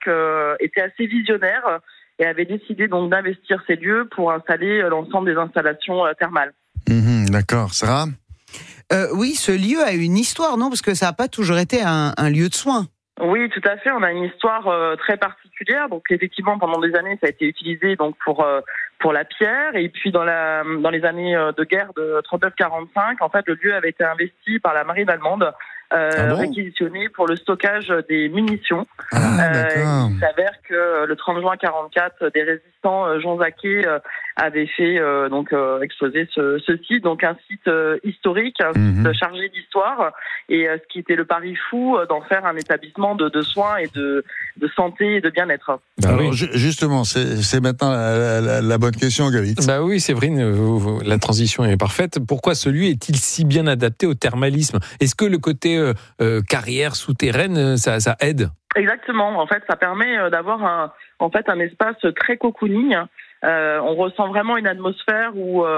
Jean-Jacques était assez visionnaire et avait décidé donc d'investir ces lieux pour installer l'ensemble des installations thermales. D'accord. Sarah ? Oui, ce lieu a une histoire, non ? Parce que ça n'a pas toujours été un lieu de soins. Oui, tout à fait. On a une histoire très particulière. Donc, effectivement, pendant des années, ça a été utilisé donc pour la pierre. Et puis, dans les années de guerre de 39-45, en fait, le lieu avait été investi par la marine allemande, réquisitionné pour le stockage des munitions. D'accord. Il s'avère que le 30 juin 44, des résistants jonzacais avaient fait exploser ce site, donc un site historique, un site chargé d'histoire, et ce qui était le pari fou d'en faire un établissement de soins et de santé et de bien-être. Alors, justement, c'est maintenant la bonne question, Galit. Bah oui, Séverine, la transition est parfaite. Pourquoi ce lieu est-il si bien adapté au thermalisme ? Est-ce que le côté carrière souterraine, ça aide ? Exactement. En fait, ça permet d'avoir un espace très cocooning. On ressent vraiment une atmosphère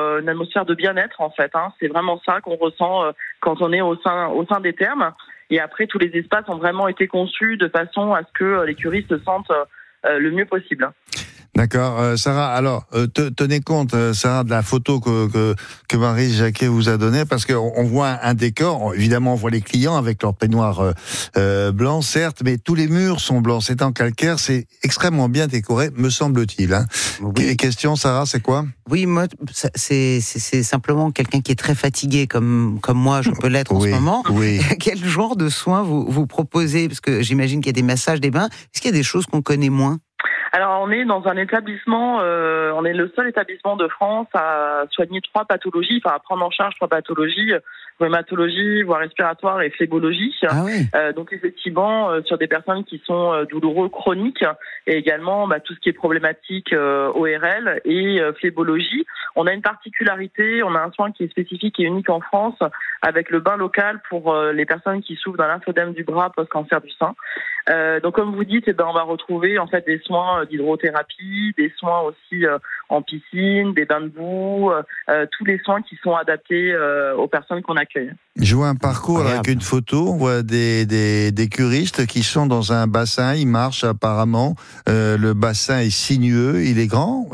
de bien-être, en fait. C'est vraiment ça qu'on ressent quand on est au sein des thermes. Et après, tous les espaces ont vraiment été conçus de façon à ce que les curistes se sentent le mieux possible. D'accord. Sarah, alors, tenez compte, Sarah, de la photo que Marie Jacquet vous a donnée, parce qu'on voit un décor. Évidemment, on voit les clients avec leur peignoir blanc, certes, mais tous les murs sont blancs. C'est en calcaire, c'est extrêmement bien décoré, me semble-t-il. Oui. Question, Sarah, c'est quoi ? Oui, moi, c'est simplement quelqu'un qui est très fatigué, comme moi, je peux l'être en ce moment. Oui. Quel genre de soins vous proposez ? Parce que j'imagine qu'il y a des massages, des bains. Est-ce qu'il y a des choses qu'on connaît moins ? Alors, on est dans un établissement, on est le seul établissement de France à soigner 3 pathologies, à prendre en charge 3 pathologies, rhumatologie, voie respiratoire et phlébologie. Ah oui. Donc, effectivement, sur des personnes qui sont douloureux chroniques et également tout ce qui est problématique ORL et phlébologie. On a une particularité, on a un soin qui est spécifique et unique en France avec le bain local pour les personnes qui souffrent d'un lymphodème du bras post-cancer du sein. Donc, comme vous dites, on va retrouver en fait des soins d'hydrothérapie, des soins aussi en piscine, des bains de boue, tous les soins qui sont adaptés aux personnes qu'on accueille. Je vois un parcours avec une photo, on voit des curistes qui sont dans un bassin, ils marchent apparemment, le bassin est sinueux, il est grand,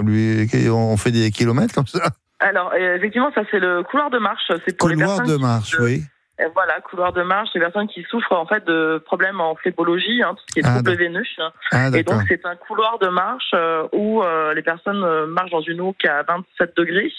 on fait des kilomètres comme ça. Alors, effectivement, ça c'est le couloir de marche, c'est pour les personnes de marche, oui. Voilà, couloir de marche, les personnes qui souffrent en fait de problèmes en phlébologie, tout ce qui est troubles veineux. Et donc c'est un couloir de marche où les personnes marchent dans une eau qui est à 27 degrés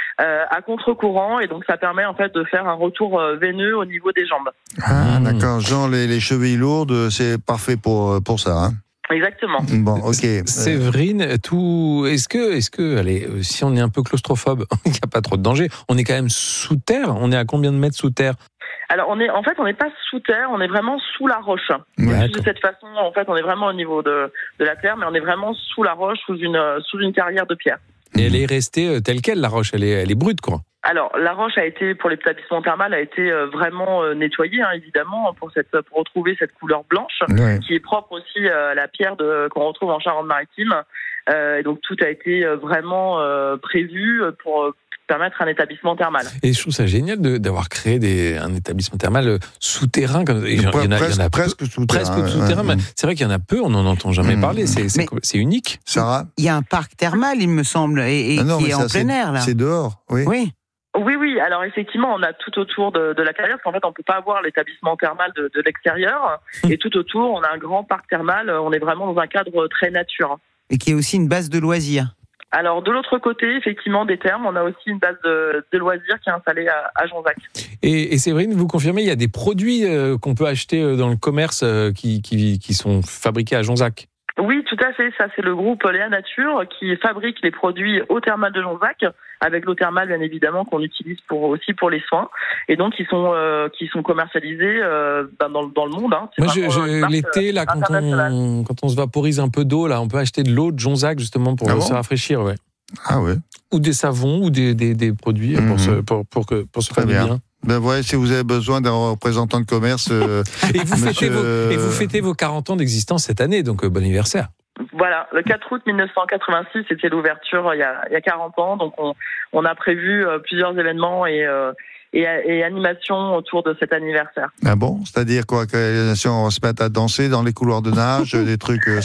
à contre-courant, et donc ça permet en fait de faire un retour veineux au niveau des jambes. Ah d'accord, genre les chevilles lourdes, c'est parfait pour ça. Exactement. Bon, ok. Séverine, est-ce que, allez, si on est un peu claustrophobe, il n'y a pas trop de danger. On est quand même sous terre. On est à combien de mètres sous terre ? Alors on n'est pas sous terre, on est vraiment sous la roche. De cette façon, en fait, on est vraiment au niveau de la terre, mais on est vraiment sous la roche, sous une carrière de pierre. Et elle est restée telle quelle, la roche, elle est brute, quoi. Alors, la roche a été, pour l'établissement thermal, a été vraiment nettoyée, évidemment, pour retrouver cette couleur blanche, qui est propre aussi à la pierre qu'on retrouve en Charente-Maritime. Et donc, tout a été vraiment prévu pour permettre un établissement thermal. Et je trouve ça génial d'avoir créé un établissement thermal souterrain. Presque souterrain. Mais c'est vrai qu'il y en a peu, on n'en entend jamais parler. C'est unique. Sarah ? Il y a un parc thermal, il me semble, et qui est en plein air, là. C'est dehors, oui. Oui. Alors effectivement, on a tout autour de la carrière, parce qu'en fait, on peut pas avoir l'établissement thermal de l'extérieur. Et tout autour, on a un grand parc thermal. On est vraiment dans un cadre très nature. Et qui est aussi une base de loisirs. Alors, de l'autre côté, effectivement, des thermes, on a aussi une base de loisirs qui est installée à Jonzac. Et Séverine, vous confirmez, il y a des produits qu'on peut acheter dans le commerce qui sont fabriqués à Jonzac ? Oui, tout à fait. Ça, c'est le groupe Léa Nature qui fabrique les produits eau thermale de Jonzac, avec l'eau thermale, bien évidemment, qu'on utilise aussi pour les soins. Et donc, qui sont commercialisés dans le monde. Moi, l'été, là, quand on se vaporise un peu d'eau, là, on peut acheter de l'eau de Jonzac, justement, pour se rafraîchir, ouais. Ah ouais. Ou des savons, ou des produits pour se faire bien. Ben ouais, si vous avez besoin d'un représentant de commerce. Et vous fêtez vos 40 ans d'existence cette année, donc bon anniversaire. Voilà, le 4 août 1986, c'était l'ouverture il y a 40 ans, donc on a prévu plusieurs événements et animations autour de cet anniversaire. Ah bon ? C'est-à-dire quoi ? Que les nations vont se mettre à danser dans les couloirs de nage, des trucs sympas ?